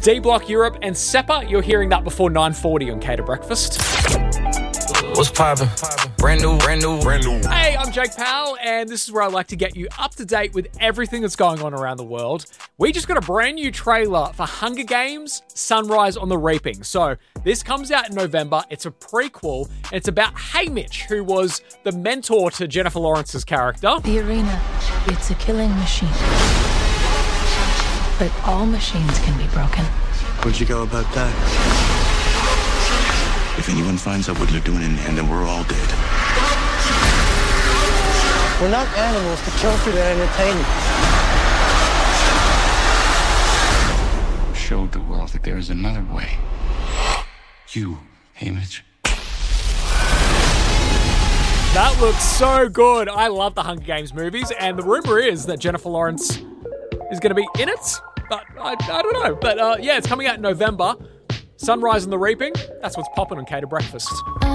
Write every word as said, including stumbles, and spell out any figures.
D-Block Europe and Seppa. You're hearing that before nine forty on Cater Breakfast. What's poppin'? Brand new, brand new, brand new. Hey, I'm Jake Powell, and this is where I like to get you up to date with everything that's going on around the world. We just got a brand new trailer for Hunger Games: Sunrise on the Reaping. So this comes out in November. It's a prequel, and it's about Haymitch, who was the mentor to Jennifer Lawrence's character. The arena, it's a killing machine. But all machines can be broken. Where'd you go about that? If anyone finds out what you're doing in there, then we're all dead. We're not animals to kill for their entertainment. Showed the world that there is another way. You, Haymitch. That looks so good. I love the Hunger Games movies, and the rumor is that Jennifer Lawrence is going to be in it, but I, I don't know. But uh, yeah, it's coming out in November. Sunrise and the Reaping, that's what's popping on Cater Breakfast.